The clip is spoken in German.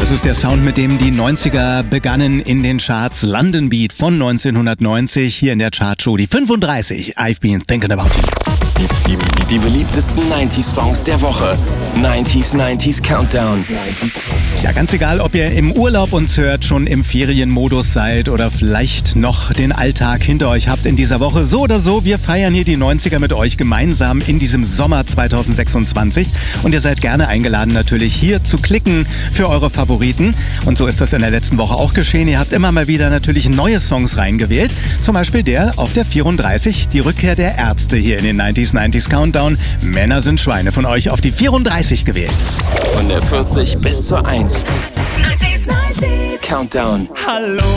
Das ist der Sound, mit dem die 90er begannen in den Charts. London Beat von 1990, hier in der Chartshow die 35. I've been thinking about you. Die beliebtesten 90s-Songs der Woche. 90s Countdown. Ja, ganz egal, ob ihr im Urlaub uns hört, schon im Ferienmodus seid oder vielleicht noch den Alltag hinter euch habt in dieser Woche. So oder so, wir feiern hier die 90er mit euch gemeinsam in diesem Sommer 2026. Und ihr seid gerne eingeladen, natürlich hier zu klicken für eure Favoriten. Und so ist das in der letzten Woche auch geschehen. Ihr habt immer mal wieder natürlich neue Songs reingewählt. Zum Beispiel der auf der 34, die Rückkehr der Ärzte hier in den 90s Countdown. Männer sind Schweine, von euch auf die 34 gewählt. Von der 40 bis zur 1. 90s Countdown. Hallo.